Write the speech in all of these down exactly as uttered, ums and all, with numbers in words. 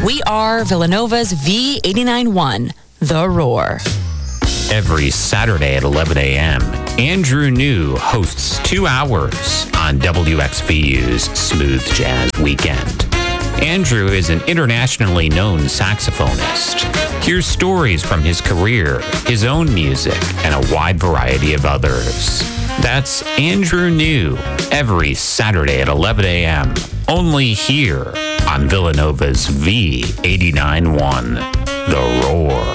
We are Villanova's V eighty-nine point one, The Roar. Every Saturday at eleven a.m., Andrew New hosts two hours on W X V U's Smooth Jazz Weekend. Andrew is an internationally known saxophonist. Hear stories from his career, his own music, and a wide variety of others. That's Andrew New, every Saturday at eleven a.m., only here on Villanova's V eighty-nine point one, The Roar.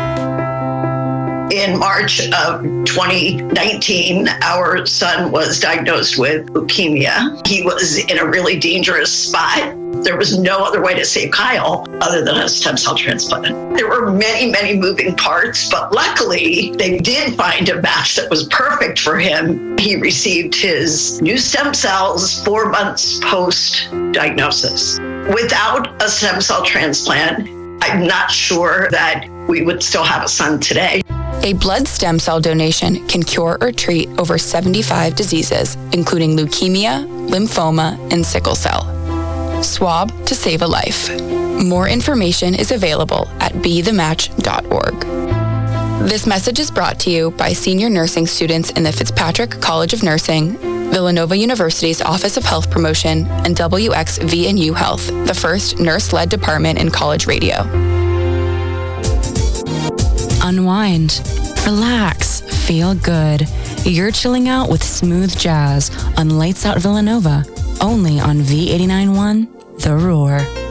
In March of twenty nineteen, our son was diagnosed with leukemia. He was in a really dangerous spot. There was no other way to save Kyle other than a stem cell transplant. There were many, many moving parts, but luckily they did find a match that was perfect for him. He received his new stem cells four months post-diagnosis. Without a stem cell transplant, I'm not sure that we would still have a son today. A blood stem cell donation can cure or treat over seventy-five diseases, including leukemia, lymphoma, and sickle cell. Swab to save a life. More information is available at be the match dot org. This message is brought to you by senior nursing students in the Fitzpatrick College of Nursing, Villanova University's Office of Health Promotion, and W X V and U Health, the first nurse-led department in college radio. Unwind, relax, feel good. You're chilling out with smooth jazz on Lights Out Villanova, only on V eighty-nine point one, The Roar.